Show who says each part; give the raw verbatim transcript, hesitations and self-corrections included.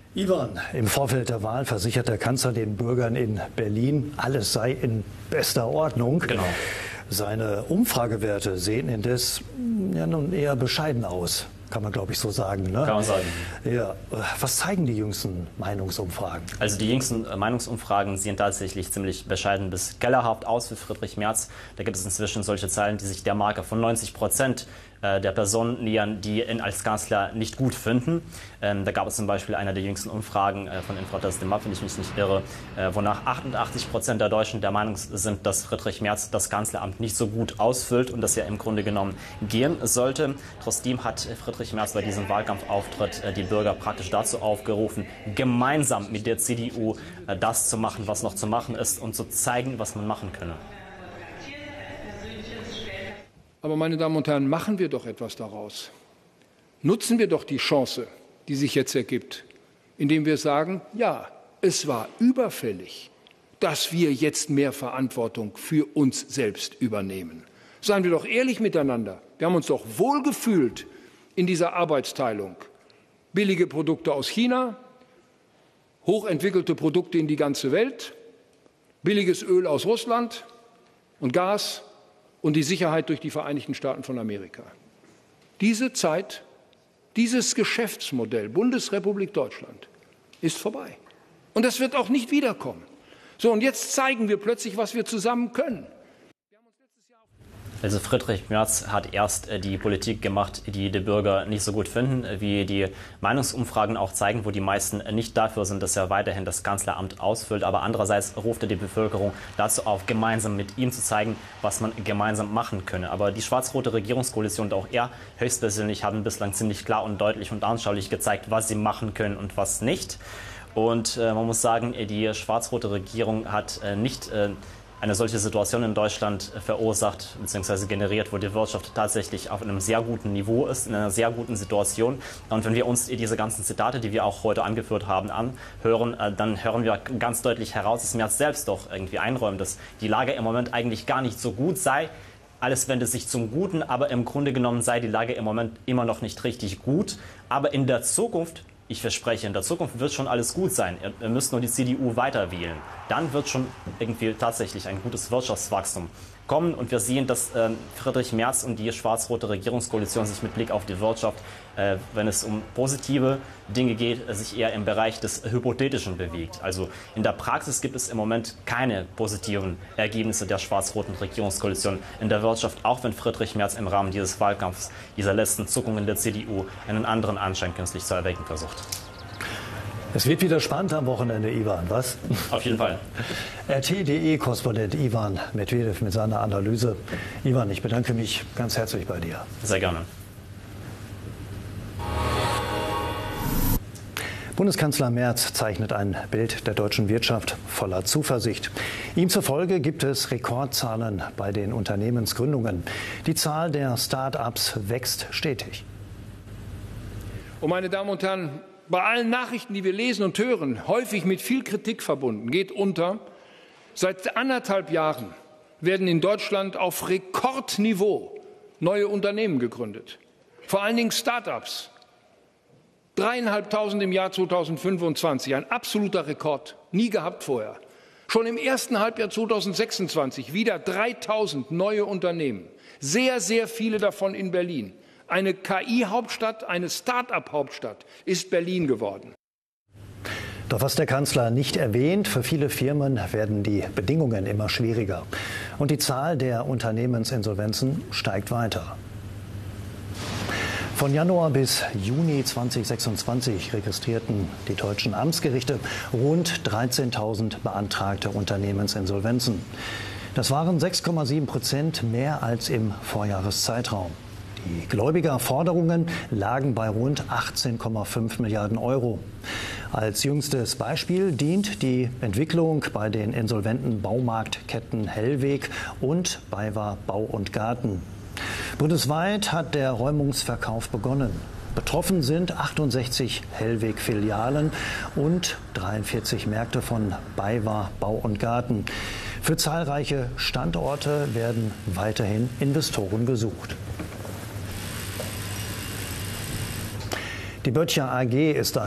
Speaker 1: Ivan, im Vorfeld der Wahl versichert der Kanzler den Bürgern in Berlin, alles sei in bester Ordnung.
Speaker 2: Genau.
Speaker 1: Seine Umfragewerte sehen indes ja nun eher bescheiden aus, kann man glaube ich so sagen. Ne?
Speaker 2: Kann man sagen.
Speaker 1: Ja. Was zeigen die jüngsten Meinungsumfragen?
Speaker 2: Also die jüngsten Meinungsumfragen sehen tatsächlich ziemlich bescheiden bis kellerhaft aus für Friedrich Merz. Da gibt es inzwischen solche Zahlen, die sich der Marke von neunzig Prozent der Personen nähern, die ihn als Kanzler nicht gut finden. Ähm, da gab es zum Beispiel eine der jüngsten Umfragen äh, von Infratest, wenn ich mich nicht irre, äh, wonach achtundachtzig Prozent der Deutschen der Meinung sind, dass Friedrich Merz das Kanzleramt nicht so gut ausfüllt und dass er im Grunde genommen gehen sollte. Trotzdem hat Friedrich Merz bei diesem Wahlkampfauftritt äh, die Bürger praktisch dazu aufgerufen, gemeinsam mit der C D U äh, das zu machen, was noch zu machen ist und zu zeigen, was man machen könne.
Speaker 3: Aber, meine Damen und Herren, machen wir doch etwas daraus. Nutzen wir doch die Chance, die sich jetzt ergibt, indem wir sagen, ja, es war überfällig, dass wir jetzt mehr Verantwortung für uns selbst übernehmen. Seien wir doch ehrlich miteinander. Wir haben uns doch wohlgefühlt in dieser Arbeitsteilung. Billige Produkte aus China, hochentwickelte Produkte in die ganze Welt, billiges Öl aus Russland und Gas und die Sicherheit durch die Vereinigten Staaten von Amerika. Diese Zeit, dieses Geschäftsmodell Bundesrepublik Deutschland ist vorbei. Und das wird auch nicht wiederkommen. So, und jetzt zeigen wir plötzlich, was wir zusammen können.
Speaker 2: Also Friedrich Merz hat erst die Politik gemacht, die die Bürger nicht so gut finden, wie die Meinungsumfragen auch zeigen, wo die meisten nicht dafür sind, dass er weiterhin das Kanzleramt ausfüllt. Aber andererseits ruft er die Bevölkerung dazu auf, gemeinsam mit ihm zu zeigen, was man gemeinsam machen könne. Aber die schwarz-rote Regierungskoalition und auch er höchstpersönlich haben bislang ziemlich klar und deutlich und anschaulich gezeigt, was sie machen können und was nicht. Und äh, man muss sagen, die schwarz-rote Regierung hat äh, nicht äh, eine solche Situation in Deutschland verursacht bzw. generiert, wo die Wirtschaft tatsächlich auf einem sehr guten Niveau ist, in einer sehr guten Situation. Und wenn wir uns diese ganzen Zitate, die wir auch heute angeführt haben, anhören, dann hören wir ganz deutlich heraus, dass Merz selbst doch irgendwie einräumt, dass die Lage im Moment eigentlich gar nicht so gut sei. Alles wendet sich zum Guten, aber im Grunde genommen sei die Lage im Moment immer noch nicht richtig gut. Aber in der Zukunft, ich verspreche, in der Zukunft wird schon alles gut sein. Ihr müsst nur die C D U weiter wählen. Dann wird schon irgendwie tatsächlich ein gutes Wirtschaftswachstum kommen. Und wir sehen, dass äh, Friedrich Merz und die schwarz-rote Regierungskoalition sich mit Blick auf die Wirtschaft, äh, wenn es um positive Dinge geht, äh, sich eher im Bereich des Hypothetischen bewegt. Also in der Praxis gibt es im Moment keine positiven Ergebnisse der schwarz-roten Regierungskoalition in der Wirtschaft, auch wenn Friedrich Merz im Rahmen dieses Wahlkampfs, dieser letzten Zuckungen der C D U, einen anderen Anschein künstlich zu erwecken versucht.
Speaker 1: Es wird wieder spannend am Wochenende, Ivan, was?
Speaker 2: Auf jeden Fall.
Speaker 1: R T punkt D E-Korrespondent Ivan Medvedev mit seiner Analyse. Ivan, ich bedanke mich ganz herzlich bei dir.
Speaker 2: Sehr gerne.
Speaker 1: Bundeskanzler Merz zeichnet ein Bild der deutschen Wirtschaft voller Zuversicht. Ihm zufolge gibt es Rekordzahlen bei den Unternehmensgründungen. Die Zahl der Start-ups wächst stetig.
Speaker 3: Und meine Damen und Herren, bei allen Nachrichten, die wir lesen und hören, häufig mit viel Kritik verbunden, geht unter, seit anderthalb Jahren werden in Deutschland auf Rekordniveau neue Unternehmen gegründet. Vor allen Dingen Start-ups. Dreieinhalbtausend im Jahr zweitausendfünfundzwanzig, ein absoluter Rekord, nie gehabt vorher. Schon im ersten Halbjahr zweitausendsechsundzwanzig wieder dreitausend neue Unternehmen, sehr, sehr viele davon in Berlin. Eine K I-Hauptstadt, eine Start-up-Hauptstadt ist Berlin geworden.
Speaker 1: Doch was der Kanzler nicht erwähnt, für viele Firmen werden die Bedingungen immer schwieriger. Und die Zahl der Unternehmensinsolvenzen steigt weiter. Von Januar bis Juni zweitausendsechsundzwanzig registrierten die deutschen Amtsgerichte rund dreizehntausend beantragte Unternehmensinsolvenzen. Das waren sechs Komma sieben Prozent mehr als im Vorjahreszeitraum. Die Gläubigerforderungen lagen bei rund achtzehn Komma fünf Milliarden Euro. Als jüngstes Beispiel dient die Entwicklung bei den insolventen Baumarktketten Hellweg und BayWa Bau und Garten. Bundesweit hat der Räumungsverkauf begonnen. Betroffen sind achtundsechzig Hellweg-Filialen und dreiundvierzig Märkte von BayWa Bau und Garten. Für zahlreiche Standorte werden weiterhin Investoren gesucht. Die Böttcher A G ist ein